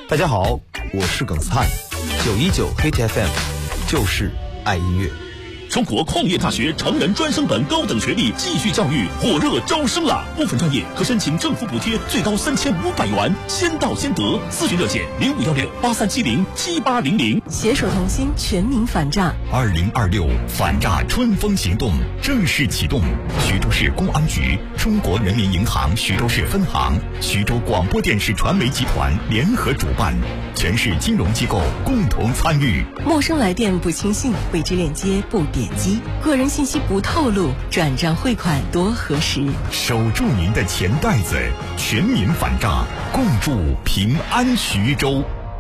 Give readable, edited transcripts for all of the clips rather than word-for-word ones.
大家好，我是耿斯坦，919 Hit FM， 就是爱音乐。 中国矿业大学成人专升本高等学历继续教育火热招生了，部分专业可申请政府补贴，最高3500元，先到先得。咨询热线051683707800。 携手同心，全民反诈。 2026反诈春风行动正式启动，徐州市公安局、中国人民银行徐州市分行、徐州广播电视传媒集团联合主办，全市金融机构共同参与。 陌生来电不轻信，未知链接不点击，个人信息不透露，转账汇款多核实。 守住您的钱袋子，全民反诈，共筑平安徐州。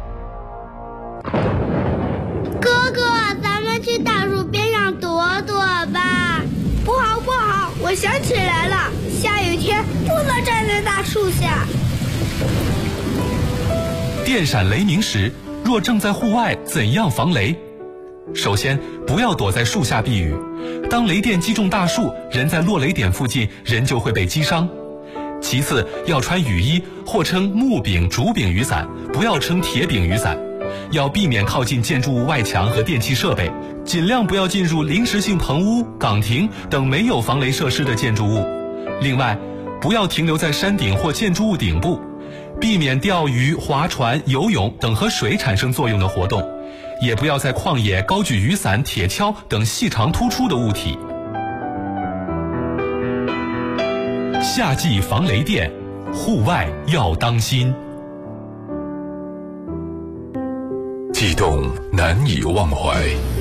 哥哥，咱们去大树边上躲躲吧。 不好不好，我想起来了，下雨天不能站在大树下。 电闪雷鸣时，若正在户外，怎样防雷？首先，不要躲在树下避雨。当雷电击中大树，人在落雷点附近，人就会被击伤。其次，要穿雨衣，或称木柄、竹柄雨伞，不要称铁柄雨伞。要避免靠近建筑物外墙和电气设备，尽量不要进入临时性棚屋、岗亭等没有防雷设施的建筑物。另外，不要停留在山顶或建筑物顶部，避免钓鱼、划船、游泳等和水产生作用的活动。也不要在旷野高举雨伞、铁锹等细长突出的物体。夏季防雷电，户外要当心。 悸动难以忘怀，